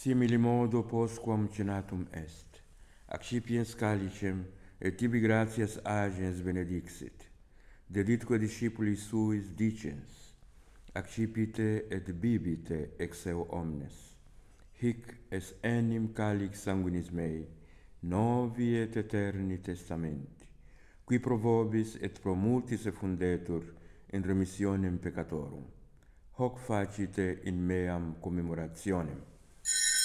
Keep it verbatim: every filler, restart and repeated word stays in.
Simili modo postquam cenatum est, accipiens calicem, et tibi gratias agens benedixit. Deditque discipulis suis dicens, accipite et bibite ex eo omnes. Hic es enim calix sanguinis mei, novi et eterni testamenti, qui pro vobis et pro multis effundetur in remissionem peccatorum. Hoc facite in meam commemorationem.